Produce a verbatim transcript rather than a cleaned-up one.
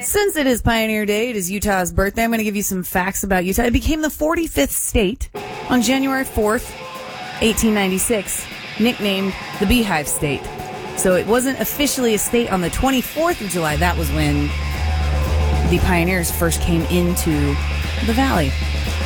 Since it is Pioneer Day, it is Utah's birthday, I'm going to give you some facts about Utah. It became the forty-fifth state on January fourth, eighteen ninety-six, nicknamed the Beehive State. So it wasn't officially a state on the twenty-fourth of July. That was when the pioneers first came into the valley.